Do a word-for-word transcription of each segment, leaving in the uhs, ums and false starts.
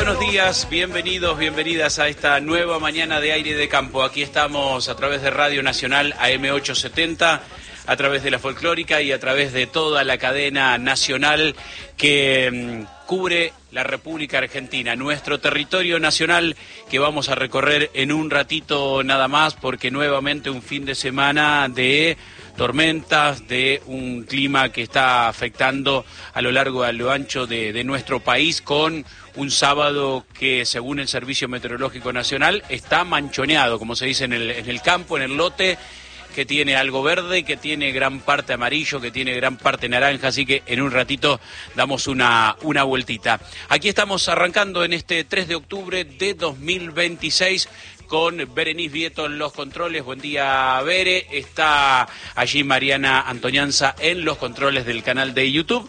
buenos días, bienvenidos, bienvenidas a esta nueva mañana de Aire de Campo. Aquí estamos a través de Radio Nacional A M ochocientos setenta, a través de la folclórica y a través de toda la cadena nacional que mmm, cubre la República Argentina, nuestro territorio nacional que vamos a recorrer en un ratito nada más, porque nuevamente un fin de semana de tormentas, de un clima que está afectando a lo largo y a lo ancho de, de nuestro país, con un sábado que, según el Servicio Meteorológico Nacional, está manchoneado, como se dice en el, en el campo, en el lote, que tiene algo verde, que tiene gran parte amarillo, que tiene gran parte naranja, así que en un ratito damos una, una vueltita. Aquí estamos arrancando en este tres de octubre de dos mil veintiséis con Berenice Vieto en los controles. Buen día, Bere. Está allí Mariana Antonianza en los controles del canal de YouTube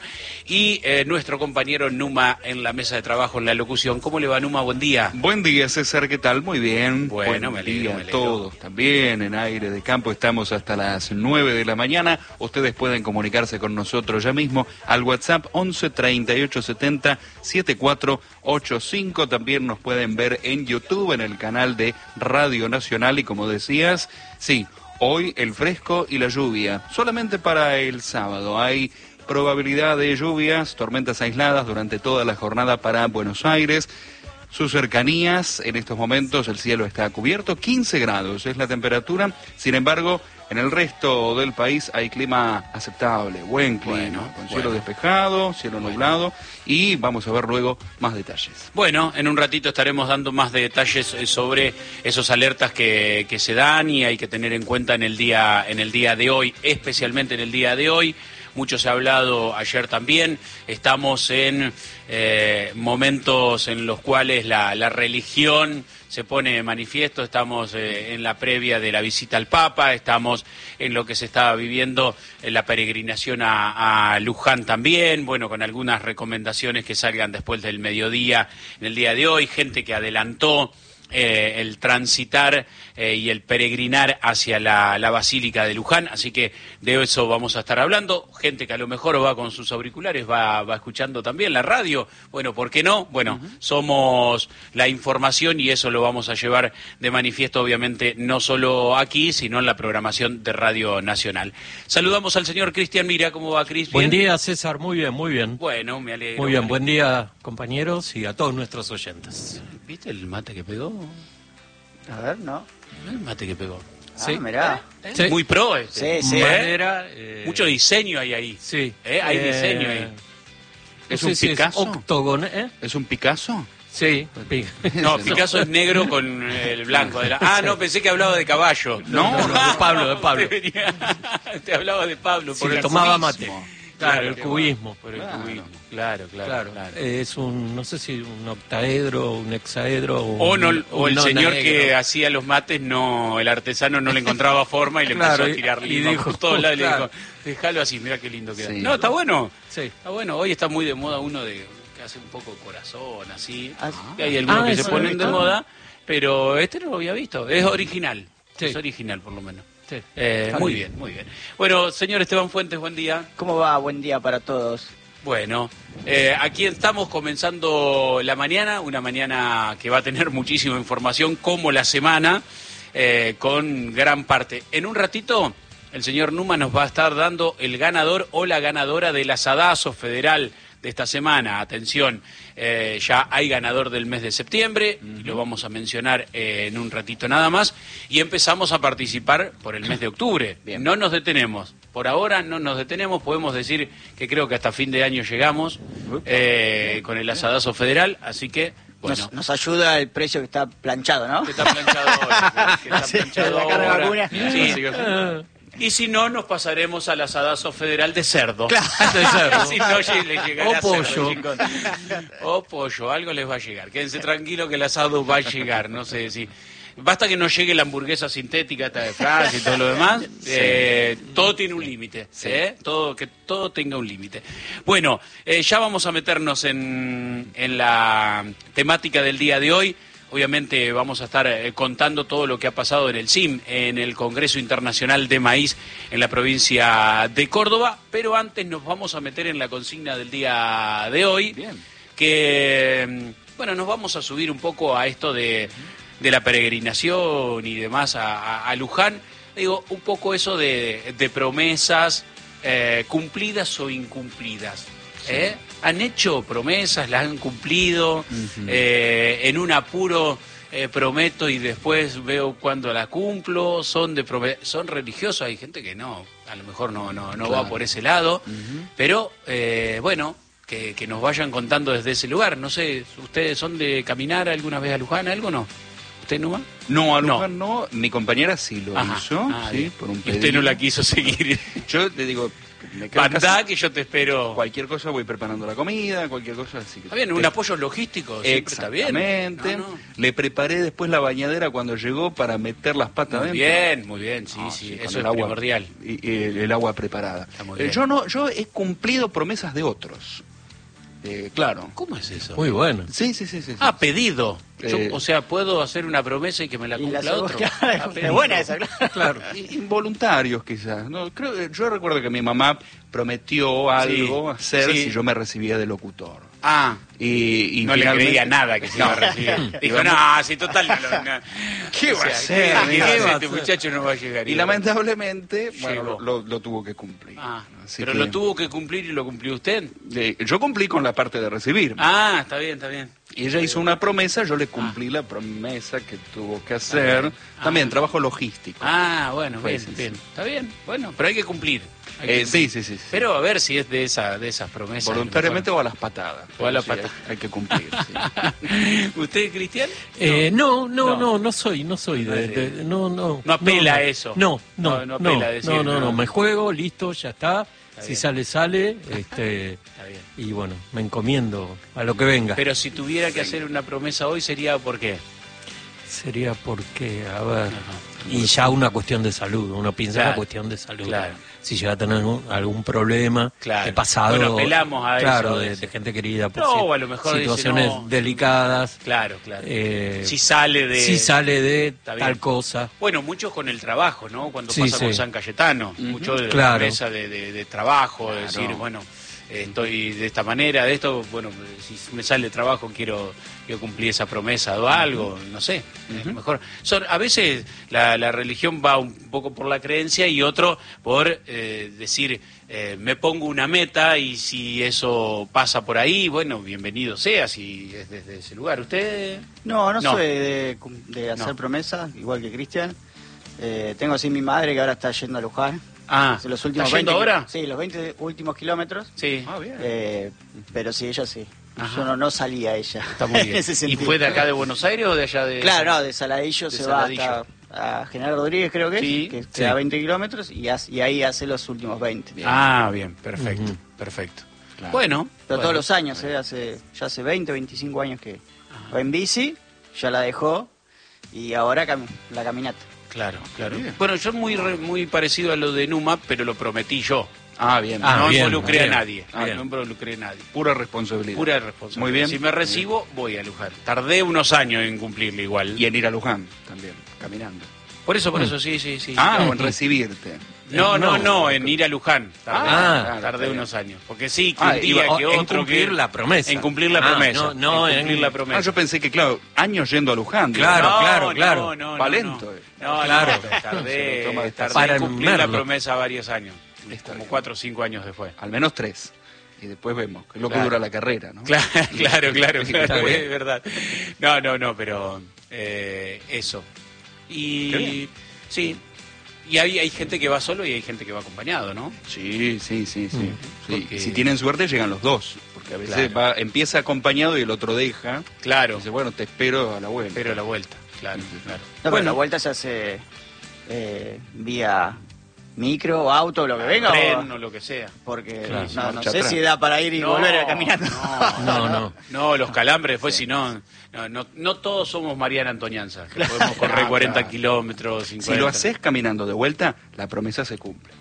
y eh, nuestro compañero Numa en la mesa de trabajo, en la locución. ¿Cómo le va, Numa? Buen día. Buen día, César. ¿Qué tal? Muy bien. Bueno, Buen me alegro, día me alegro. a todos. También en Aire de Campo estamos hasta las nueve de la mañana. Ustedes pueden comunicarse con nosotros ya mismo al WhatsApp once treinta y ocho setenta setenta y cuatro ochenta y cinco. También nos pueden ver en YouTube, en el canal de Radio Nacional. Y como decías, sí, hoy el fresco y la lluvia, solamente para el sábado. Hay probabilidad de lluvias, tormentas aisladas durante toda la jornada para Buenos Aires. Sus cercanías, en estos momentos el cielo está cubierto, quince grados es la temperatura. Sin embargo, en el resto del país hay clima aceptable, buen clima, bueno, con bueno. cielo despejado, cielo bueno. nublado, y vamos a ver luego más detalles. Bueno, en un ratito estaremos dando más detalles sobre esos alertas que, que se dan y hay que tener en cuenta en el día, en el día de hoy, especialmente en el día de hoy. Mucho se ha hablado ayer también. Estamos en eh, momentos en los cuales la, la religión se pone de manifiesto. Estamos eh, en la previa de la visita al Papa, estamos en lo que se está viviendo en la peregrinación a, a Luján también, bueno, con algunas recomendaciones que salgan después del mediodía en el día de hoy, gente que adelantó Eh, el transitar eh, y el peregrinar hacia la, la Basílica de Luján, así que de eso vamos a estar hablando. Gente que a lo mejor va con sus auriculares, va, va escuchando también la radio, bueno, ¿por qué no? Bueno, uh-huh. Somos la información y eso lo vamos a llevar de manifiesto, obviamente, no solo aquí, sino en la programación de Radio Nacional. Saludamos al señor Cristian Mira. ¿Cómo va, Cris? Buen día, César, muy bien, muy bien. Bueno, me alegro. Muy bien, buen día, compañeros, y a todos nuestros oyentes. ¿Viste el mate que pegó? A ver, ¿no? El mate que pegó. Ah, Sí. mirá. ¿Eh? ¿Eh? Sí. Muy pro este. Sí, sí. ¿Eh? Madera, eh, Mucho diseño hay ahí. Sí. ¿Eh? Hay Eh, diseño ahí. no ¿Es sé un si Picasso? octógono, ¿eh? ¿Es un Picasso? Sí. pi- No, Picasso es negro con el blanco. De la... Ah, no, pensé que hablaba de caballo. No, no, de Pablo, de Pablo. Te, venía- te hablaba de Pablo. Sí, por el tomaba cubismo. mate. Claro, el que- cubismo. Por el Claro. cubismo. Claro, claro. Claro, claro. eh, es un, no sé si un octaedro, un hexaedro. O, un- no, un o el nona señor negro. que hacía los mates, no, el artesano no le encontraba forma y le Claro, empezó a y- tirar y lima dijo, por todos lados y le claro. dijo, déjalo así, mira qué lindo queda. Sí. No, está bueno. Sí. Está bueno, hoy está muy de moda uno de que hace un poco corazón, así. Ah, Que hay algunos Ah, que eso se lo he ponen de visto. moda, pero este no lo había visto. Es original. Sí. Es original, por lo menos. Sí. Eh, Está muy bien. bien, muy bien. Bueno, señor Esteban Fuentes, buen día. ¿Cómo va? Buen día para todos. Bueno, eh, aquí estamos comenzando la mañana, una mañana que va a tener muchísima información, como la semana, eh, con gran parte. En un ratito, el señor Numa nos va a estar dando el ganador o la ganadora del asadazo federal de esta semana. Atención, eh, ya hay ganador del mes de septiembre, uh-huh. y lo vamos a mencionar eh, en un ratito nada más, y empezamos a participar por el mes de octubre. Bien. No nos detenemos, por ahora no nos detenemos, podemos decir que creo que hasta fin de año llegamos eh, con el asadazo federal, así que, bueno. Nos, nos ayuda el precio que está planchado, ¿no? Que está planchado ahora, que está Sí, planchado la carga ahora. vacuna. Sí. Y si no, nos pasaremos al asadazo federal de cerdo. De cerdo. Si no, lle- les llegará O cerdo, pollo. chicos. O pollo, algo les va a llegar. Quédense tranquilos que el asado va a llegar, no sé si... Basta que no llegue la hamburguesa sintética esta de Francia y todo lo demás. Eh, todo tiene un límite, ¿eh? Todo, que todo tenga un límite. Bueno, eh, ya vamos a meternos en, en la temática del día de hoy. Obviamente vamos a estar eh, contando todo lo que ha pasado en el C I M, en el Congreso Internacional de Maíz en la provincia de Córdoba, pero antes nos vamos a meter en la consigna del día de hoy, Bien. que bueno, nos vamos a subir un poco a esto de, de la peregrinación y demás a, a, a Luján. Digo, un poco eso de, de promesas eh, cumplidas o incumplidas. Sí. ¿eh? ¿Han hecho promesas, las han cumplido? Uh-huh. eh, en un apuro eh, prometo y después veo cuándo la cumplo. Son de prome- son religiosos, hay gente que no, a lo mejor no, no, no Claro. va por ese lado. Uh-huh. Pero, eh, bueno, que, que nos vayan contando desde ese lugar. No sé, ¿ustedes son de caminar alguna vez a Luján, algo no? ¿Usted no va? No, a No. Luján no. Mi compañera sí lo Ajá. hizo, Ah, sí, bien. por un Y usted pedido. no la quiso seguir. Yo te digo, me quedo en Mandá casa. que yo te espero. Cualquier cosa voy preparando la comida, cualquier cosa así. que Está bien, un te- apoyo logístico siempre está bien. Exactamente. No, no. Le preparé después la bañadera cuando llegó para meter las patas Muy dentro. bien, muy bien, sí, No, sí, con eso el es agua- primordial. Y, y el, el agua preparada. Está muy Eh, bien. yo no, yo he cumplido promesas de otros. Eh, claro. ¿Cómo es eso? Muy bueno. Sí, sí, sí, sí. sí. Ah, pedido. Yo, Eh, o sea, puedo hacer una promesa y que me la Y la cumpla otro. segunda- Ah, es pedido. buena esa, claro. Claro, i- involuntarios quizás. No, creo, que- yo recuerdo que mi mamá prometió algo hacer sí. si yo me recibía de locutor. Ah, Y, y no le finalmente- creía nada que se iba a No. recibir. Dijo, Digamos- no, si total no lo... no. ¿Qué O va a sea, hacer? ¿Qué, qué ¿Qué va a va a hacer? Este hacer? muchacho no va a llegar. Y lamentablemente, bueno, Llegó. lo, lo- lo tuvo que cumplir. Ah, Así pero que, lo tuvo que cumplir y lo cumplió usted. eh, yo cumplí con la parte de recibir. Ah, está bien, está bien. Y ella hizo una promesa, yo le cumplí la promesa que tuvo que hacer. También, Ah. trabajo logístico. Ah, bueno, bien, Sí, sí, bien. sí. Está bien, bueno, pero hay que cumplir. Hay que Eh, cumplir. sí, sí, sí. sí. Pero a ver si es de esa de esas promesas. Voluntariamente o a las patadas. O a la Pero sí, patada. hay, hay que cumplir, sí. ¿Usted, Cristian? Eh, no, no, No. no, no soy, no soy de, de- no, no. No apela no, a eso. No, no, No, no no, apela a decir, no, no, no. no, me juego, listo, ya está. Está Si bien. sale, sale, este, Está bien. y bueno, me encomiendo a lo que venga. Pero si tuviera que hacer una promesa hoy, sería ¿por qué? Sería porque, a ver, Ajá. y ya una cuestión de salud, uno piensa en Claro, la cuestión de salud. claro. Si llega a tener un- algún problema, Claro. he pasado, Bueno, apelamos a claro, eso, de, ese. de gente querida, por No, si- o a lo mejor dice, situaciones no. delicadas, Claro, claro. eh, si sale de... si sale de Está bien. tal cosa. Bueno, muchos con el trabajo, ¿no? Cuando Sí, pasa con sí. San Cayetano, mucho de la Claro. promesa de, de- de trabajo, de Claro. decir, bueno, eh, estoy de esta manera, de esto, bueno, si me sale trabajo quiero, quiero cumplir esa promesa o algo, no sé, a lo mejor. Son, a veces la, la religión va un poco por la creencia y otro por eh, decir, eh, me pongo una meta y si eso pasa por ahí, bueno, bienvenido sea, si es desde ese lugar. ¿Usted? No, no, No. soy de, cum- de hacer No. promesas, igual que Cristian. Eh, tengo así mi madre que ahora está yendo a Luján. Ah, Hace los últimos ¿está yendo veinte ahora? Sí, los veinte últimos kilómetros. Sí. Ah, bien. Eh, pero sí, ella sí. Ajá. Yo no, no salía ella. Está muy en bien. ese ¿Y sentido. fue de acá de Buenos Aires o de allá de...? Claro, no, de Saladillo De se Saladillo. va hasta a General Rodríguez, creo que es, Sí, que sí. queda veinte kilómetros y, hace- y ahí hace los últimos veinte. Ah, bien, perfecto, Ujú. perfecto. Claro. Bueno. Pero bueno. todos los años, eh, hace, ya hace veinte, veinticinco años que va en bici, ya la dejó y ahora cam- la caminata. Claro, claro. Bien. Bueno, yo muy re- muy parecido a lo de Numa, pero lo prometí yo. Ah, bien. Ah, no bien, involucré bien, a nadie. Ah, bien. no involucré a nadie. Pura responsabilidad. Pura responsabilidad. Muy bien. Si me recibo, voy a Luján. Tardé unos años en cumplirle igual. Y en ir a Luján también, caminando. Por eso, por eso, sí, sí, sí. Ah, No, o en recibirte. No, no, No. no, en ir a Luján. Tardé, Ah, tardé está bien. unos años. Porque sí, que Ah, un día iba- que en otro. cumplir que- la promesa. En cumplir la Ah, promesa. no, no, en cumplir en- la promesa. Ah, yo pensé que, claro, años yendo a Luján. digo, Claro, no, claro, no, claro. No, no, no, Palento, no. eh. No, Claro. no, tardé, Se lo toma de tardé Para en cumplir la enmerlo. promesa varios años. Está Como bien. cuatro o cinco años después. Al menos tres. Y después vemos, que es lo que Claro. dura la carrera, ¿no? Claro, claro, claro, Está claro, bien. es verdad. No, no, no, pero eh, eso. Qué Y bien. sí, y hay, hay gente que va solo y hay gente que va acompañado, ¿no? Sí, sí, sí, sí. Mm. Sí, Porque- Si tienen suerte llegan los dos, porque a veces Claro. va, empieza acompañado y el otro deja. Claro, Dice, bueno, te espero a la vuelta. pero la vuelta, claro, Sí, sí, sí. claro. No, pero Bueno, la vuelta se hace eh, vía micro, auto, lo que venga. tren o- o lo que sea. porque Claro. no, no Marcha sé atrás. si da para ir y No, volver caminando. No, no. No, los calambres después, si no, no, no, no todos somos Mariana Antonianza, que podemos correr Claro, cuarenta claro. kilómetros, cincuenta. Si lo haces caminando de vuelta, la promesa se cumple.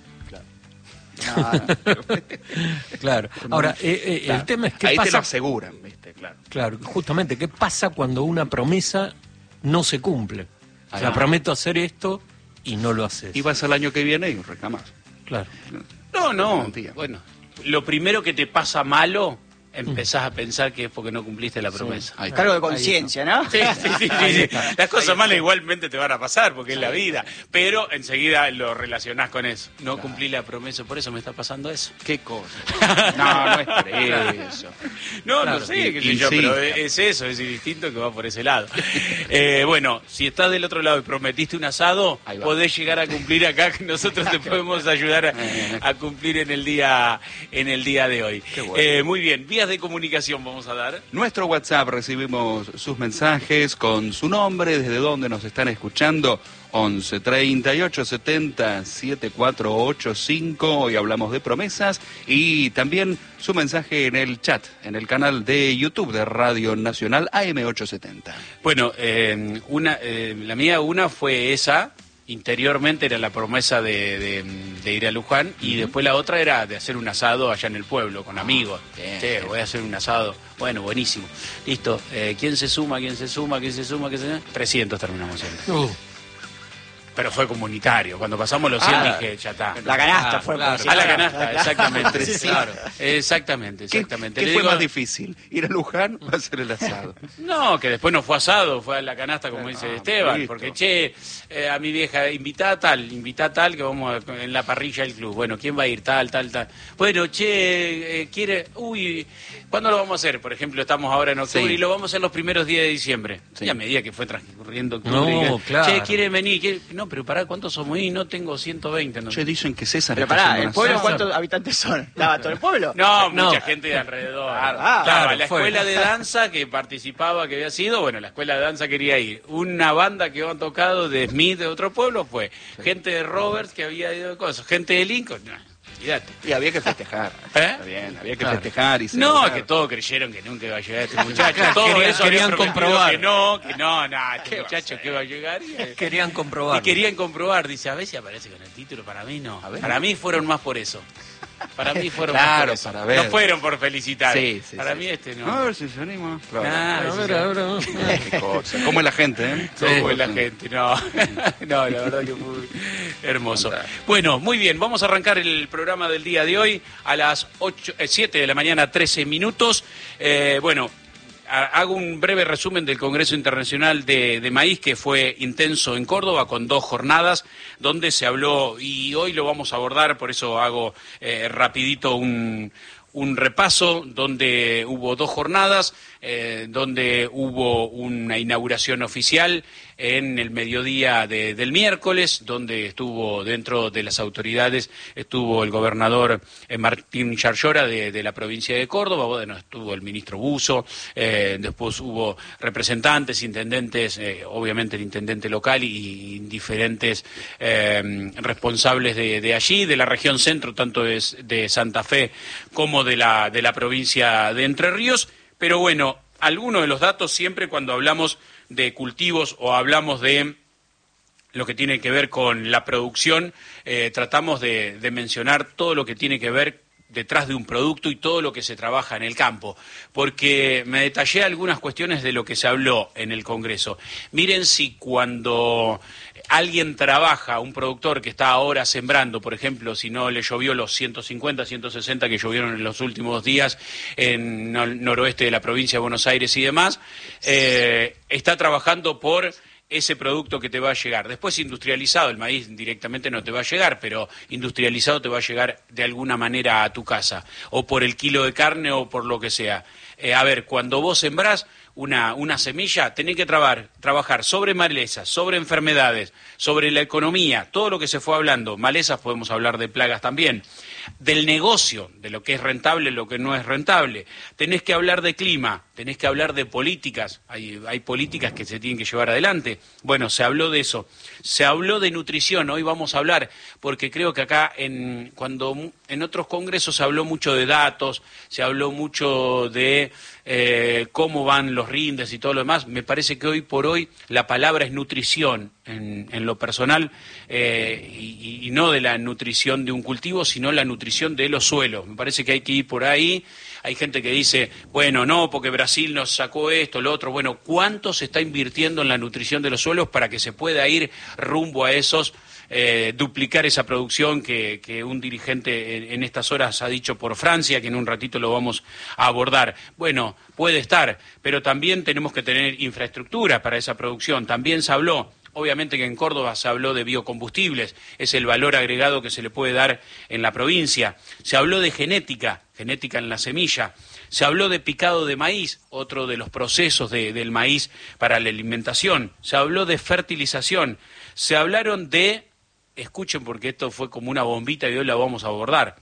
No, no. Claro. Ahora, eh, eh, Claro. el tema es qué Ahí te lo pasa. aseguran, ¿viste? Claro. Claro, justamente, ¿qué pasa cuando una promesa no se cumple? O sea, Ah. prometo hacer esto y no lo haces. Y vas al año que viene y reclamás. Claro. No, no. Garantía. Bueno, lo primero que te pasa malo empezás a pensar que es porque no cumpliste la promesa. Sí. Cargo de conciencia, ¿no? Sí, sí, sí, sí, sí. Las cosas malas igualmente te van a pasar porque es la vida, pero enseguida lo relacionás con eso. No claro. Cumplí la promesa, por eso me está pasando eso. ¿Qué cosa? No, no es por eso. No, claro, no sé, qué sé yo, pero es eso, es distinto que va por ese lado. Eh, bueno, si estás del otro lado y prometiste un asado, podés llegar a cumplir acá, que nosotros te podemos ayudar a, a cumplir en el día en el día de hoy. Bueno. Eh, muy bien, vías de comunicación vamos a dar. Nuestro WhatsApp, recibimos sus mensajes con su nombre, desde dónde nos están escuchando, once treinta y ocho setenta setenta y cuatro ochenta y cinco. Hoy hablamos de promesas y también su mensaje en el chat, en el canal de YouTube de Radio Nacional A M ochocientos setenta. Bueno, eh, una, eh, la mía una fue esa. Interiormente era la promesa de, de, de ir a Luján y uh-huh. después la otra era de hacer un asado allá en el pueblo con amigos. Bien, che, voy a hacer un asado. Bueno, buenísimo. Listo. Eh, ¿Quién se suma? ¿Quién se suma? ¿Quién se suma? ¿Quién se suma? trescientos terminamos siempre. Uh. Pero fue comunitario. Cuando pasamos los cien ah, dije, ya está. La canasta ah, fue. Claro, a la canasta, exactamente. Sí, sí. Claro. Exactamente, exactamente. ¿Qué, qué fue digo, más difícil? ¿Ir a Luján o hacer el asado? No, que después no fue asado, fue a la canasta, como dice ah, Esteban. Listo. Porque, che, eh, a mi vieja, invitá a tal, invitá a tal, que vamos a, en la parrilla del club. Bueno, ¿quién va a ir? Tal, tal, tal. Bueno, che, eh, quiere... Uy, ¿cuándo lo vamos a hacer? Por ejemplo, estamos ahora en octubre sí. y lo vamos a hacer los primeros días de diciembre. Sí. Y a medida que fue transcurriendo octubre. No, y, claro. Che, ¿quieren venir? ¿Quiere? No, pero pará, ¿cuántos somos? Y no tengo ciento veinte. No. Che, dicen que César... Pero pará, ¿el pueblo César? ¿Cuántos habitantes son? ¿Estaba todo el pueblo? No, no, mucha gente de alrededor. Ah, ah, claro, claro, la fue. escuela de danza que participaba, que había sido, bueno, la escuela de danza quería ir. Una banda que habían tocado de Smith, de otro pueblo, fue. Sí. Gente de Roberts que había ido de cosas. Gente de Lincoln, no. Y había que festejar. ¿Eh? Está bien, había que claro. festejar y No, es que todos creyeron que nunca iba a llegar este muchacho. Todos querían, eso querían comprobar. Que no, que no, nada, este muchacho que va a llegar. Y, querían comprobar. Y querían comprobar. Dice, a ver si aparece con el título. Para mí no. Para mí fueron más por eso. Para mí fueron claro, más por eso. Para ver. No fueron por felicitar. Sí, sí, para sí. mí este no. A ver si se anima. Claro. Ah, a ver, a ver, a ver. Qué cosa. ¿Cómo es la gente, eh? ¿Cómo es la gente? No. No, la verdad que fue hermoso. Bueno, muy bien. Vamos a arrancar el programa del día de hoy a las ocho, eh, siete de la mañana, trece minutos. Eh, bueno, hago un breve resumen del Congreso Internacional de, de Maíz, que fue intenso en Córdoba, con dos jornadas, donde se habló, y hoy lo vamos a abordar, por eso hago eh, rapidito un... un repaso, donde hubo dos jornadas, eh, donde hubo una inauguración oficial en el mediodía de, del miércoles, donde estuvo dentro de las autoridades, estuvo el gobernador eh, Martín Yarlora de, de la provincia de Córdoba, bueno, estuvo el ministro Buzo, eh, después hubo representantes, intendentes, eh, obviamente el intendente local y, y diferentes eh, responsables de, de allí, de la región centro, tanto de, de Santa Fe como de la, de la provincia de Entre Ríos. Pero bueno, algunos de los datos siempre cuando hablamos de cultivos o hablamos de lo que tiene que ver con la producción, eh, tratamos de, de mencionar todo lo que tiene que ver detrás de un producto y todo lo que se trabaja en el campo, porque me detallé algunas cuestiones de lo que se habló en el Congreso. Miren si cuando alguien trabaja, un productor que está ahora sembrando, por ejemplo, si no le llovió los ciento cincuenta, ciento sesenta que llovieron en los últimos días en el noroeste de la provincia de Buenos Aires y demás, eh, está trabajando por ese producto que te va a llegar. Después industrializado, el maíz directamente no te va a llegar, pero industrializado te va a llegar de alguna manera a tu casa, o por el kilo de carne o por lo que sea. Eh, a ver, cuando vos sembrás una, una semilla, tenés que trabar, trabajar sobre malezas, sobre enfermedades, sobre la economía, todo lo que se fue hablando. Malezas, podemos hablar de plagas también. Del negocio, de lo que es rentable, lo que no es rentable. Tenés que hablar de clima, tenés que hablar de políticas, hay, hay políticas que se tienen que llevar adelante. Bueno, se habló de eso. Se habló de nutrición, hoy vamos a hablar, porque creo que acá, en, cuando en otros congresos se habló mucho de datos, se habló mucho de eh, cómo van los rindes y todo lo demás, me parece que hoy por hoy la palabra es nutrición en, en lo personal, eh, y, y no de la nutrición de un cultivo, sino la nutrición de los suelos. Me parece que hay que ir por ahí. hay gente que dice, bueno, no, porque Brasil nos sacó esto, lo otro. Bueno, ¿cuánto se está invirtiendo en la nutrición de los suelos para que se pueda ir rumbo a esos, eh, duplicar esa producción que, que un dirigente en, en estas horas ha dicho por Francia, que en un ratito lo vamos a abordar? Bueno, puede estar, pero también tenemos que tener infraestructura para esa producción. También se habló, obviamente que en Córdoba se habló de biocombustibles, es el valor agregado que se le puede dar en la provincia. Se habló de genética, genética en la semilla. Se habló de picado de maíz, otro de los procesos de, del maíz para la alimentación. Se habló de fertilización. Se hablaron de, escuchen porque esto fue como una bombita y hoy la vamos a abordar.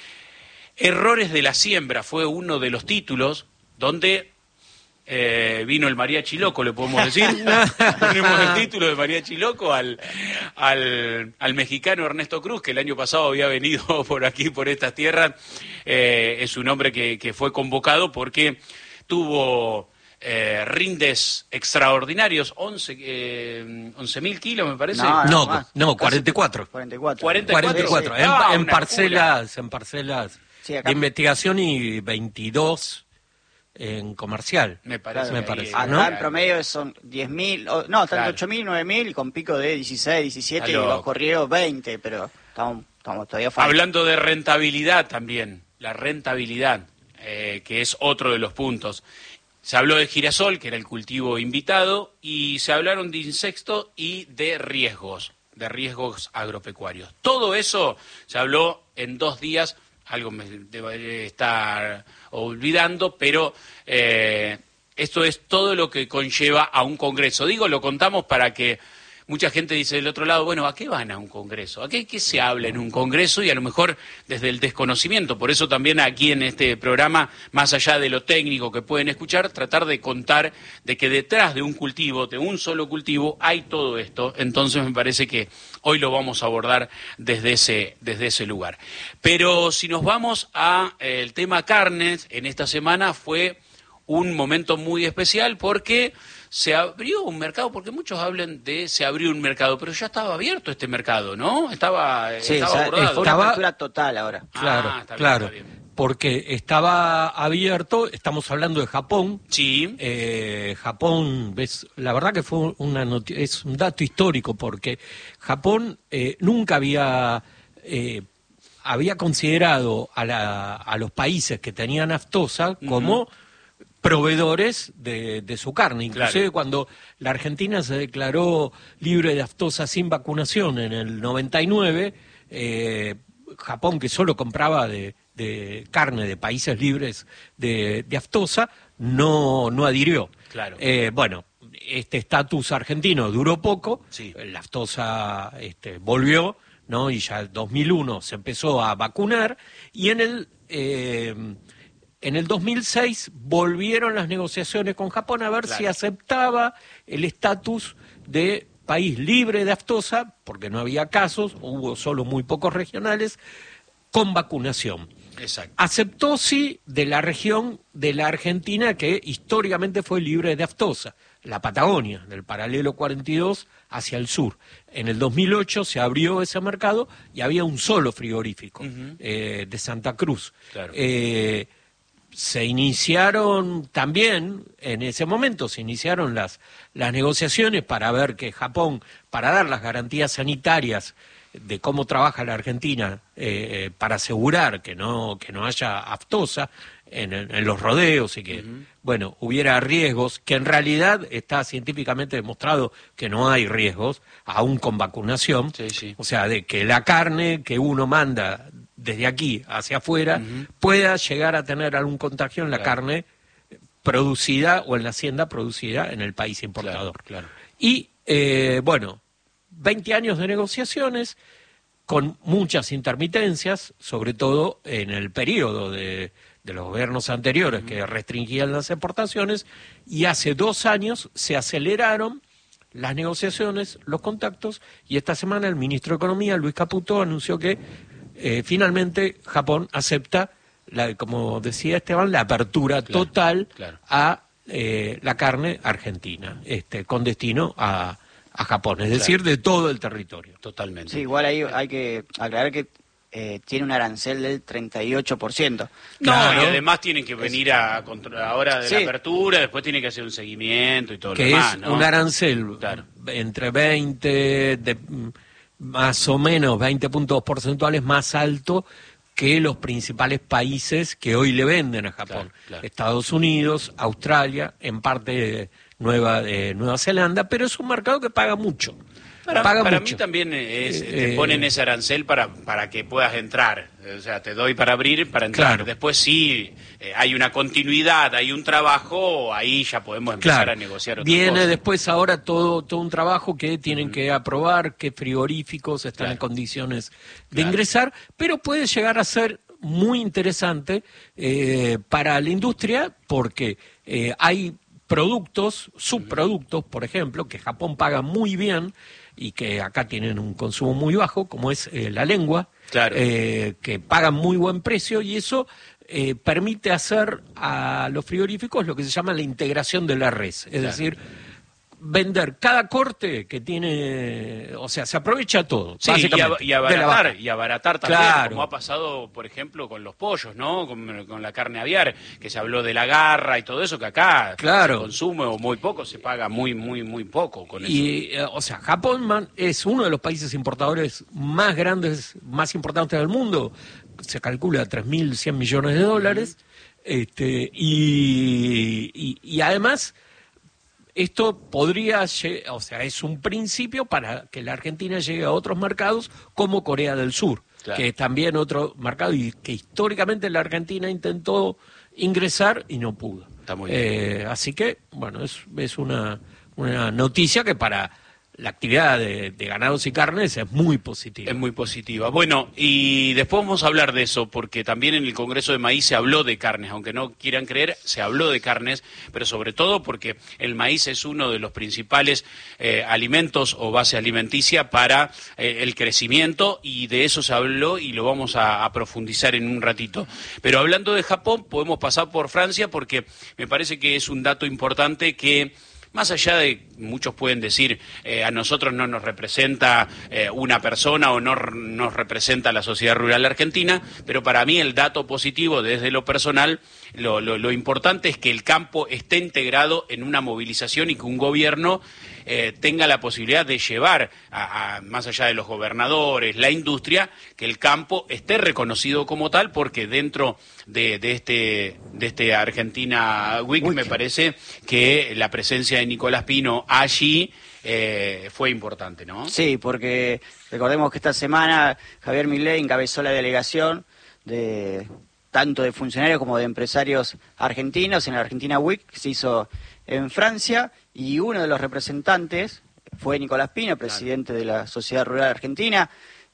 Errores de la siembra fue uno de los títulos donde eh, vino el mariachi loco, le podemos decir. Ponemos el título de mariachi loco al, al, al mexicano Ernesto Cruz, que el año pasado había venido por aquí, por estas tierras. Eh, es un hombre que, que fue convocado porque tuvo eh, rindes extraordinarios, once mil kilos me parece. No, no, más. no, cuarenta y cuatro. cuarenta y cuatro. cuarenta y cuatro. cuarenta y cuatro, Sí, en, ah, en una parcelas, en parcelas Sí, acá- de investigación y veintidós en comercial. Me parece. Me que parece, ahí- Acá ¿no? en promedio son diez mil, no, tanto Claro. ocho mil, nueve mil, y con pico de dieciséis, diecisiete, y Está los loco. corridos veinte, pero estamos, estamos todavía falta. Hablando de rentabilidad también, la rentabilidad, eh, que es otro de los puntos. Se habló de girasol, que era el cultivo invitado, y se hablaron de insectos y de riesgos, de riesgos agropecuarios. Todo eso se habló en dos días, algo me debería estar olvidando, pero eh, esto es todo lo que conlleva a un congreso. Digo, lo contamos para que mucha gente dice del otro lado, bueno, ¿a qué van a un congreso? ¿A qué, qué se habla en un congreso? Y a lo mejor desde el desconocimiento. Por eso también aquí en este programa, más allá de lo técnico que pueden escuchar, tratar de contar de que detrás de un cultivo, de un solo cultivo, hay todo esto. Entonces me parece que hoy lo vamos a abordar desde ese, desde ese lugar. Pero si nos vamos a eh, el tema carnes, en esta semana fue un momento muy especial porque se abrió un mercado, porque muchos hablan de se abrió un mercado, pero ya estaba abierto este mercado, ¿no? Estaba, Sí, estaba o sea, abordado. fue una Estaba- apertura total ahora. Claro, Ah, está bien, claro. está bien. Porque estaba abierto, estamos hablando de Japón. Sí, Eh, Japón, ves, la verdad que fue una noti- es un dato histórico porque Japón eh, nunca había eh, había considerado a, la, a los países que tenían aftosa como proveedores de, de su carne. Inclusive Claro. cuando la Argentina se declaró libre de aftosa sin vacunación en el noventa y nueve, eh, Japón, que solo compraba de, de carne de países libres de, de aftosa, no, no adhirió. Claro. Eh, bueno, este estatus argentino duró poco, Sí. la aftosa este, volvió, ¿no? Y ya en dos mil uno se empezó a vacunar, y en el... eh, En el dos mil seis volvieron las negociaciones con Japón a ver Claro. si aceptaba el estatus de país libre de aftosa, porque no había casos, hubo solo muy pocos regionales, con vacunación. exacto. Aceptó sí de la región de la Argentina que históricamente fue libre de aftosa, la Patagonia, del paralelo cuarenta y dos hacia el sur. En el dos mil ocho se abrió ese mercado y había un solo frigorífico, Ujú. eh, de Santa Cruz. Claro. Eh, se iniciaron también, en ese momento, se iniciaron las, las negociaciones para ver que Japón, para dar las garantías sanitarias de cómo trabaja la Argentina, eh, para asegurar que no, que no haya aftosa en, en- en los rodeos y que, bueno, hubiera riesgos, que en realidad está científicamente demostrado que no hay riesgos, aún con vacunación. Sí, sí. O sea, de que la carne que uno manda desde aquí hacia afuera pueda llegar a tener algún contagio en la Claro. carne producida o en la hacienda producida en el país importador. Claro, claro. Y, eh, bueno, veinte años de negociaciones con muchas intermitencias, sobre todo en el periodo de, de los gobiernos anteriores que restringían las exportaciones, y hace dos años se aceleraron las negociaciones, los contactos, y esta semana el ministro de Economía, Luis Caputo, anunció que eh, finalmente Japón acepta, la, como decía Esteban, la apertura Claro, total claro. a eh, la carne argentina, este, con destino a, a Japón, es Claro. decir, de todo el territorio. Totalmente. Sí, igual ahí hay que aclarar que eh, tiene un arancel del treinta y ocho por ciento. No, Claro. y además tienen que venir a controlar ahora de Sí. la apertura, después tienen que hacer un seguimiento y todo que lo demás, es ¿no? un arancel Claro. entre veinte, de, más o menos veinte puntos porcentuales más alto que los principales países que hoy le venden a Japón. Claro, claro. Estados Unidos, Australia, en parte Nueva, de Nueva Zelanda, pero es un mercado que paga mucho. Para, paga para mucho. mí también es, Eh, te eh, ponen ese arancel para, para que puedas entrar. O sea, te doy para abrir, para entrar. Claro. Después sí, eh, hay una continuidad, hay un trabajo, ahí ya podemos empezar Claro. a negociar otra Viene cosa. después ahora todo todo un trabajo que tienen que aprobar, qué frigoríficos están Claro. en condiciones de Claro. ingresar, pero puede llegar a ser muy interesante eh, para la industria porque eh, hay productos, subproductos, por ejemplo, que Japón paga muy bien y que acá tienen un consumo muy bajo, como es eh, la lengua, Claro. eh, que pagan muy buen precio y eso eh, permite hacer a los frigoríficos lo que se llama la integración de la res, es Claro. decir, vender cada corte que tiene, o sea, se aprovecha todo. Sí, y, básicamente, ab- y de la abaratar, vaca. y abaratar también, Claro. como ha pasado, por ejemplo, con los pollos, ¿no? Con, con la carne aviar, que se habló de la garra y todo eso, que acá Claro. se consume o muy poco, se paga muy, muy, muy poco con eso. Y, eh, o sea, Japón man, es uno de los países importadores más grandes, más importantes del mundo. Se calcula tres mil cien millones de dólares. este, y, y, y además, esto podría, lle- o sea, es un principio para que la Argentina llegue a otros mercados como Corea del Sur, Claro. que es también otro mercado y que históricamente la Argentina intentó ingresar y no pudo. Está muy bien. Eh, así que, bueno, es, es una, una noticia que para la actividad de, de ganados y carnes es muy positiva. Es muy positiva. Bueno, y después vamos a hablar de eso, porque también en el Congreso de Maíz se habló de carnes, aunque no quieran creer, se habló de carnes, pero sobre todo porque el maíz es uno de los principales eh, alimentos o base alimenticia para eh, el crecimiento, y de eso se habló y lo vamos a, a profundizar en un ratito. Pero hablando de Japón, podemos pasar por Francia, porque me parece que es un dato importante que, más allá de, muchos pueden decir, eh, a nosotros no nos representa eh, una persona o no r- nos representa la sociedad rural argentina, pero para mí el dato positivo desde lo personal, lo, lo, lo importante es que el campo esté integrado en una movilización y que un gobierno eh, tenga la posibilidad de llevar, a, a, más allá de los gobernadores, la industria, que el campo esté reconocido como tal, porque dentro de, de este de este Argentina Week me parece que la presencia de Nicolás Pino allí eh, fue importante, ¿no? Sí, porque recordemos que esta semana Javier Milei encabezó la delegación de tanto de funcionarios como de empresarios argentinos en la Argentina Week, que se hizo en Francia, y uno de los representantes fue Nicolás Pino, presidente de la Sociedad Rural Argentina.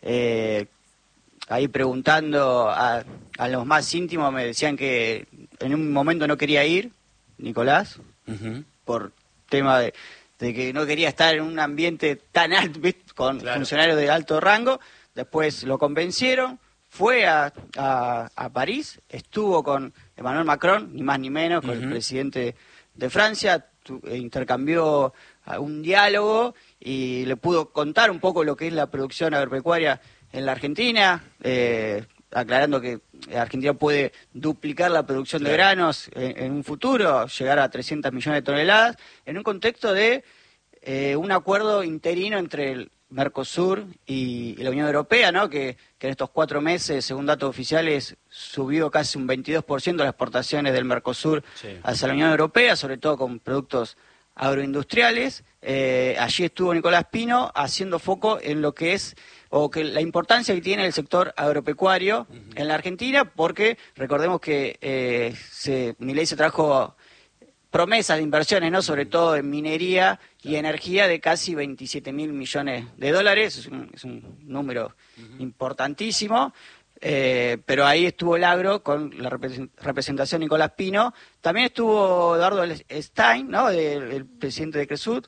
Eh, ahí preguntando a, a los más íntimos me decían que en un momento no quería ir, Nicolás, Ujú. por tema de, de que no quería estar en un ambiente tan alto, ¿viste? Con Claro. funcionarios de alto rango. Después lo convencieron, fue a, a, a París, estuvo con Emmanuel Macron, ni más ni menos, con Ujú. el presidente de Francia, tu- eh, intercambió ah, un diálogo y le pudo contar un poco lo que es la producción agropecuaria en la Argentina, eh, aclarando que Argentina puede duplicar la producción de Claro. granos en, en un futuro, llegar a trescientos millones de toneladas, en un contexto de eh, un acuerdo interino entre el Mercosur y, y la Unión Europea, ¿no? que, que en estos cuatro meses, según datos oficiales, subió casi un veintidós por ciento las exportaciones del Mercosur Sí. hacia la Unión Europea, sobre todo con productos agroindustriales. Eh, allí estuvo Nicolás Pino haciendo foco en lo que es, o que la importancia que tiene el sector agropecuario en la Argentina, porque recordemos que eh, se, Milei se trajo promesas de inversiones, ¿no? Sobre todo en minería y energía, de casi veintisiete mil millones de dólares. Es un, es un número importantísimo. Eh, pero ahí estuvo el agro con la represen- representación de Nicolás Pino. También estuvo Eduardo Stein, ¿no? El, el presidente de Cresud.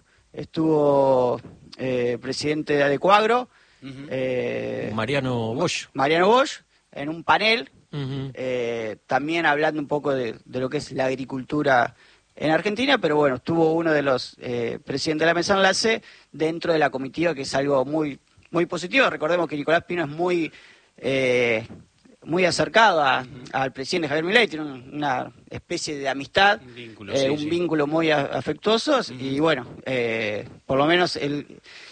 Estuvo eh, presidente de Adecoagro, Ujú. eh, Mariano Bosch. Mariano Bosch, en un panel, Ujú. eh, también hablando un poco de, de lo que es la agricultura en Argentina, pero bueno, estuvo uno de los eh, presidentes de la mesa enlace dentro de la comitiva, que es algo muy muy positivo. Recordemos que Nicolás Pino es muy eh, muy acercado a, al presidente Javier Milei, tiene un, una especie de amistad, un vínculo, eh, sí, un sí. vínculo muy a, afectuoso, uh-huh. y bueno, eh, por lo menos el,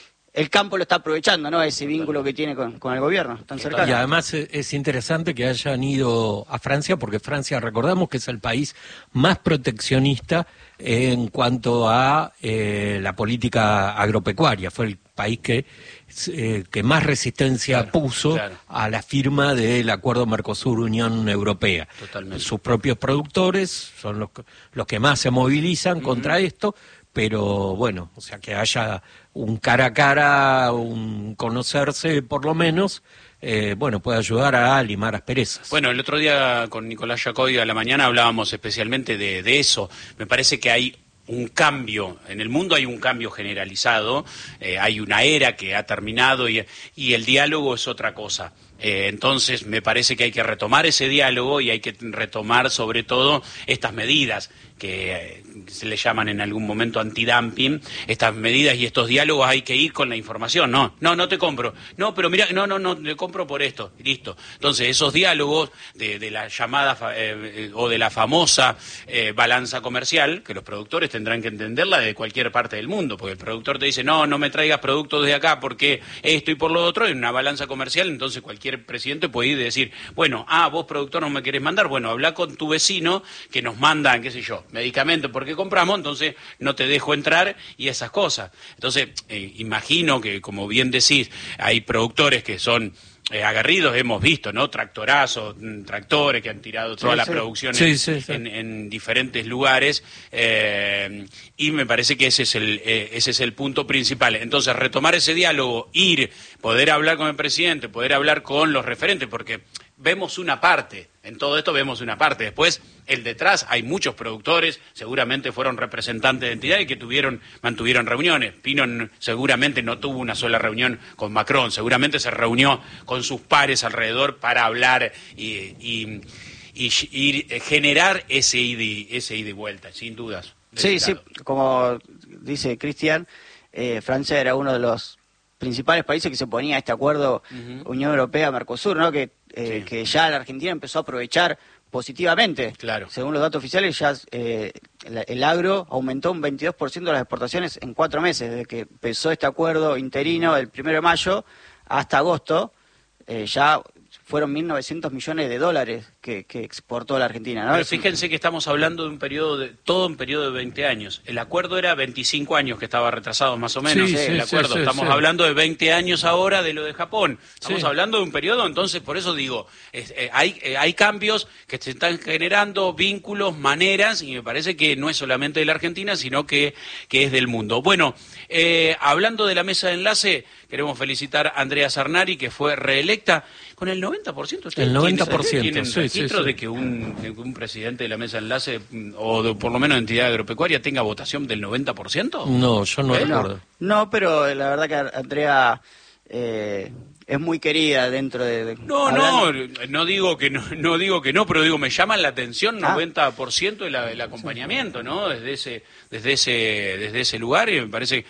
el campo lo está aprovechando, ¿no? Ese vínculo que tiene con, con el gobierno tan cercano. Y además es interesante que hayan ido a Francia, porque Francia, recordamos que es el país más proteccionista en cuanto a eh, la política agropecuaria. Fue el país que, eh, que más resistencia claro, puso claro. a la firma del acuerdo Mercosur-Unión Europea. Totalmente. Sus propios productores son los, los que más se movilizan uh-huh. contra esto, pero bueno, o sea, que haya un cara a cara, un conocerse por lo menos, eh, bueno, puede ayudar a limar asperezas. Bueno, el otro día con Nicolás Jacobi a la mañana hablábamos especialmente de, de eso. Me parece que hay un cambio, en el mundo hay un cambio generalizado, eh, hay una era que ha terminado y, y el diálogo es otra cosa. Eh, entonces me parece que hay que retomar ese diálogo y hay que retomar sobre todo estas medidas que eh, se le llaman en algún momento antidumping, estas medidas y estos diálogos hay que ir con la información, no, no, no te compro, no, pero mira, no, no, no, te compro por esto, y listo. Entonces esos diálogos de, de la llamada eh, o de la famosa eh, balanza comercial, que los productores tendrán que entenderla de cualquier parte del mundo, porque el productor te dice, no, no me traigas productos de acá porque esto y por lo otro, en una balanza comercial, entonces cualquier presidente puede ir y decir, bueno, ah, vos productor no me querés mandar, bueno, habla con tu vecino que nos mandan, qué sé yo, medicamentos porque compramos, entonces no te dejo entrar y esas cosas. Entonces, eh, imagino que, como bien decís, hay productores que son eh, aguerridos, hemos visto, ¿no? Tractorazos, tractores que han tirado toda sí, la sí. producción sí, en, sí, sí. En, en diferentes lugares, eh, y me parece que ese es el eh, ese es el punto principal. Entonces, retomar ese diálogo, ir, poder hablar con el presidente, poder hablar con los referentes, porque vemos una parte, en todo esto vemos una parte, después el detrás hay muchos productores, seguramente fueron representantes de entidades que tuvieron, mantuvieron reuniones. Pino seguramente no tuvo una sola reunión con Macron, seguramente se reunió con sus pares alrededor para hablar y, y, y, y generar ese ida, ese ida y vuelta, sin dudas. Sí, sí, como dice Cristian, eh, Francia era uno de los principales países que se oponía a este acuerdo uh-huh. Unión Europea-Mercosur, ¿no? Que Eh, sí. que ya la Argentina empezó a aprovechar positivamente. Claro. Según los datos oficiales, ya eh, el, el agro aumentó un veintidós por ciento de las exportaciones en cuatro meses, desde que empezó este acuerdo interino el primero de mayo hasta agosto, eh, ya fueron mil novecientos millones de dólares que, que exportó la Argentina, ¿no? Pero fíjense que estamos hablando de un periodo, de todo un periodo de veinte años. El acuerdo era veinticinco años que estaba retrasado más o menos, sí, ¿eh? sí, el acuerdo. Sí, sí, estamos sí. hablando de veinte años ahora de lo de Japón. Estamos sí. hablando de un periodo, entonces por eso digo, es, eh, hay, eh, hay cambios que se están generando, vínculos, maneras, y me parece que no es solamente de la Argentina, sino que, que es del mundo. Bueno, eh, hablando de la mesa de enlace, queremos felicitar a Andrea Sarnari, que fue reelecta con el noventa por ciento. El noventa por ciento, ¿Tienen sí, registro sí, sí. de que un, un presidente de la mesa de enlace, o de, por lo menos de entidad agropecuaria, tenga votación del noventa por ciento? No, yo no ¿Eh? recuerdo. No, no, pero la verdad que Andrea eh, es muy querida dentro de... de no, hablando... no, no digo que no, no digo que no, pero digo, me llama la atención Ah. noventa por ciento el, el acompañamiento, ¿no? Desde ese, desde ese, desde ese lugar, y me parece...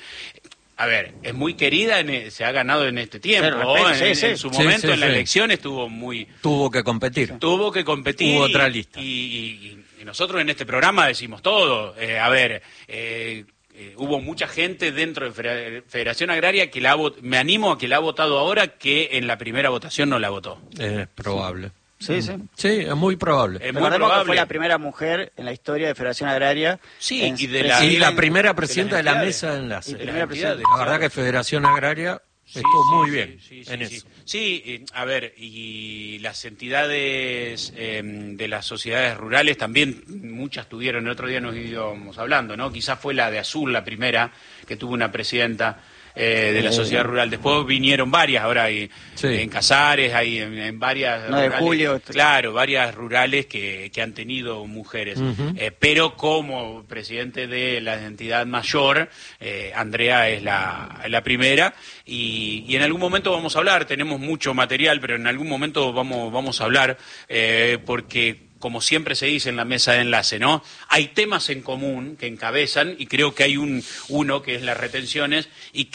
A ver, es muy querida, en, se ha ganado en este tiempo, Pero respeto, en, sí, sí. en su Sí, momento sí, en la sí. elección estuvo muy... Tuvo que competir. Tuvo que competir. Hubo y- otra lista. Y, y- y nosotros en este programa decimos todo. Eh, a ver, eh, eh, hubo mucha gente dentro de Federa- Federación Agraria que la ha vot- me animo a que la ha votado ahora que en la primera votación no la votó. Es probable. Sí, sí. Sí, es muy probable. Es muy Recordemos que probable. fue la primera mujer en la historia de Federación Agraria. Sí, en y de la- Y la presidir- primera de presidenta las de la entidades. mesa de enlace. Y de las primera entidades, La verdad claro. que Federación Agraria Sí, estuvo sí, muy sí, bien sí, sí, en sí. eso. Sí, eh, a ver, y las entidades eh, de las sociedades rurales también, muchas tuvieron, el otro día nos íbamos hablando, ¿no? Quizás fue la de Azul la primera que tuvo una presidenta eh, de la sociedad rural. Después vinieron varias, ahora hay Sí. en Casares, hay en, en varias... No, de rurales, Julio. Claro, varias rurales que, que han tenido mujeres. Ujú. Eh, pero como presidente de la entidad mayor, eh, Andrea es la, la primera, y, y en algún momento vamos a hablar, tenemos mucho material, pero en algún momento vamos, vamos a hablar, eh, porque como siempre se dice en la mesa de enlace, ¿no? Hay temas en común que encabezan, y creo que hay un uno que es las retenciones, y que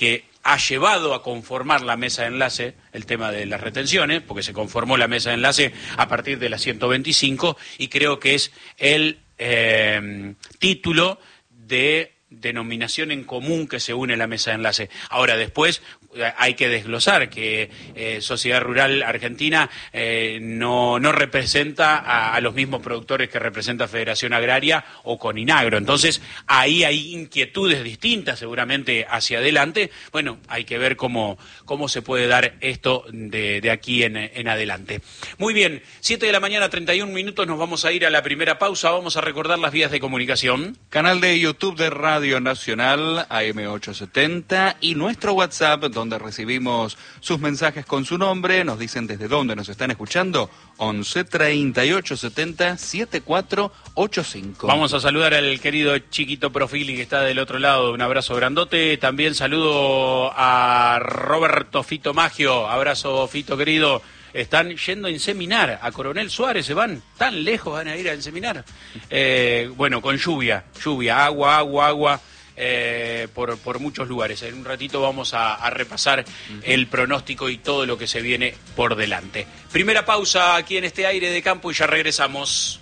ha llevado a conformar la mesa de enlace, el tema de las retenciones, porque se conformó la mesa de enlace a partir de la ciento veinticinco, y creo que es el eh, título de denominación en común que se une a la mesa de enlace. Ahora, después hay que desglosar que eh, Sociedad Rural Argentina eh, no, no representa a, a los mismos productores que representa Federación Agraria o Coninagro. Entonces, ahí hay inquietudes distintas seguramente hacia adelante. Bueno, hay que ver cómo, cómo se puede dar esto de, de aquí en, en adelante. Muy bien, siete de la mañana, treinta y un minutos, nos vamos a ir a la primera pausa. Vamos a recordar las vías de comunicación. Canal de YouTube de Radio Nacional, A M ochocientos setenta, y nuestro WhatsApp, donde recibimos sus mensajes con su nombre. Nos dicen desde dónde nos están escuchando. once, treinta y ocho, setenta, setenta y cuatro ochenta y cinco. Vamos a saludar al querido Chiquito Profili que está del otro lado. Un abrazo grandote. También saludo a Roberto Fito Maggio. Abrazo, Fito querido. Están yendo a inseminar a Coronel Suárez, se van tan lejos, van a ir a inseminar. Eh, bueno, con lluvia, lluvia, agua, agua, agua. Eh, por, por muchos lugares. En un ratito vamos a, a repasar uh-huh. el pronóstico y todo lo que se viene por delante. Primera pausa aquí en este Aire de Campo y ya regresamos.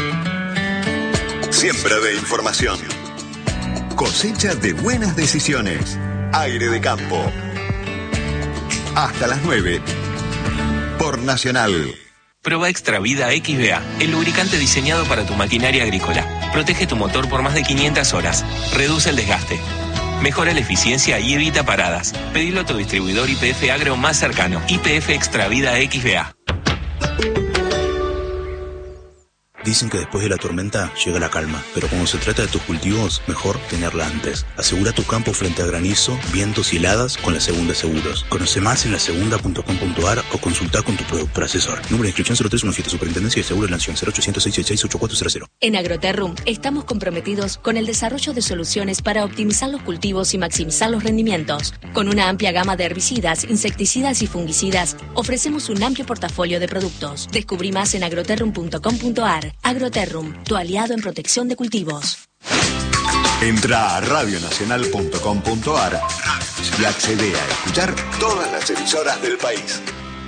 Siempre de información. Cosecha de buenas decisiones. Aire de Campo. Hasta las nueve. Por Nacional. Proba Extra Vida X V A, el lubricante diseñado para tu maquinaria agrícola. Protege tu motor por más de quinientas horas. Reduce el desgaste. Mejora la eficiencia y evita paradas. Pedilo a tu distribuidor Y P F Agro más cercano. Y P F Extra Vida X V A. Dicen que después de la tormenta llega la calma, pero cuando se trata de tus cultivos, mejor tenerla antes. Asegura tu campo frente a granizo, vientos y heladas con la Segunda Seguros. Conoce más en la segunda punto com punto a r o consulta con tu productor asesor. Número de inscripción cero tres uno siete, Superintendencia de Seguros de la Nación, cero ochocientos, seiscientos sesenta y seis, ochenta y cuatro cero. En Agroterrum estamos comprometidos con el desarrollo de soluciones para optimizar los cultivos y maximizar los rendimientos. Con una amplia gama de herbicidas, insecticidas y fungicidas, ofrecemos un amplio portafolio de productos. Descubrí más en agroterrum punto com punto a r. Agroterrum, tu aliado en protección de cultivos. Entra a radio nacional punto com punto a r y accede a escuchar todas las emisoras del país.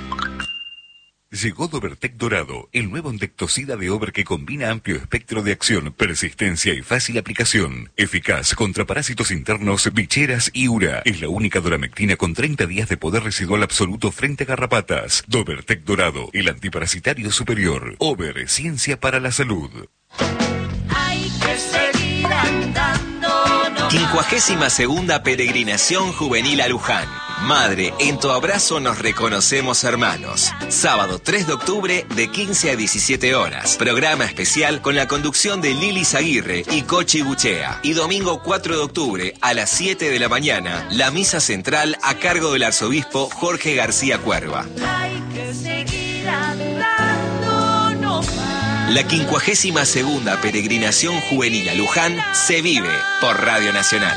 Llegó Dobertec Dorado, el nuevo insecticida de Ober que combina amplio espectro de acción, persistencia y fácil aplicación. Eficaz contra parásitos internos, bicheras y ura. Es la única doramectina con treinta días de poder residual absoluto frente a garrapatas. Dobertec Dorado, el antiparasitario superior. Ober, ciencia para la salud. Hay que seguir andando. No quincuagésima segunda peregrinación juvenil a Luján. Madre, en tu abrazo nos reconocemos hermanos. Sábado tres de octubre de quince a diecisiete horas. Programa especial con la conducción de Lili Zaguirre y Cochi Buchea. Y domingo cuatro de octubre a las siete de la mañana, la misa central a cargo del arzobispo Jorge García Cuerva. hay que seguir andando, no más. La quincuagésima segunda peregrinación juvenil a Luján se vive por Radio Nacional.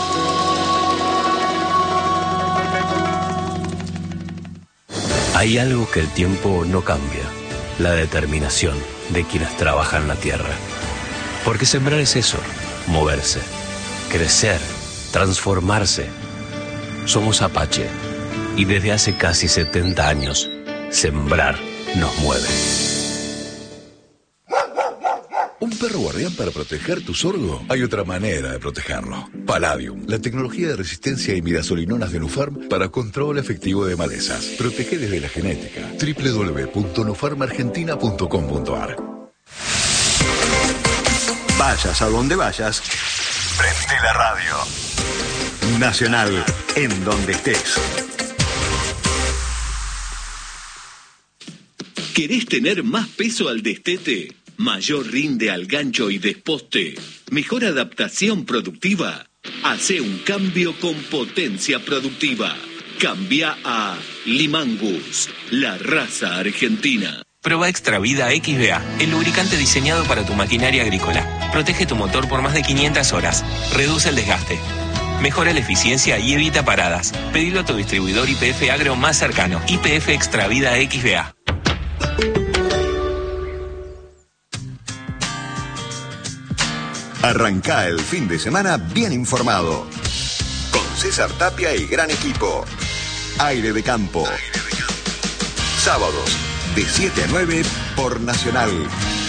Hay algo que el tiempo no cambia, la determinación de quienes trabajan la tierra. Porque sembrar es eso, moverse, crecer, transformarse. Somos Apache y desde hace casi setenta años, sembrar nos mueve. ¿Un perro guardián para proteger tu sorgo? Hay otra manera de protegerlo. Palladium, la tecnología de resistencia a imidazolinonas de Nufarm para control efectivo de malezas. Protege desde la genética. doble u doble u doble u punto nufarm argentina punto com punto a r. Vayas a donde vayas, prende la radio. Nacional, en donde estés. ¿Querés tener más peso al destete? ¿Mayor rinde al gancho y desposte? ¿Mejor adaptación productiva? Hace un cambio con potencia productiva. Cambia a Limangus, la raza argentina. Proba Extra Vida X V A, el lubricante diseñado para tu maquinaria agrícola. Protege tu motor por más de quinientas horas. Reduce el desgaste. Mejora la eficiencia y evita paradas. Pedilo a tu distribuidor Y P F Agro más cercano. Y P F Extra Vida X V A. Arranca el fin de semana bien informado. Con César Tapia y gran equipo. Aire de Campo. Sábados, de siete a nueve por Nacional.